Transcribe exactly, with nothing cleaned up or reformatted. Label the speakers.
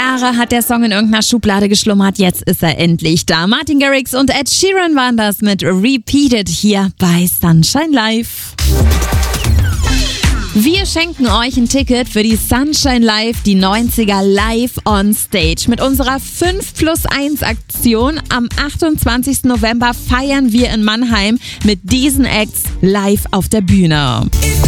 Speaker 1: Jahre hat der Song in irgendeiner Schublade geschlummert, jetzt ist er endlich da. Martin Garrix und Ed Sheeran waren das mit Repeated hier bei Sunshine Live. Wir schenken euch ein Ticket für die Sunshine Live, die neunziger live on stage. Mit unserer fünf plus eins Aktion am achtundzwanzigsten November feiern wir in Mannheim mit diesen Acts live auf der Bühne.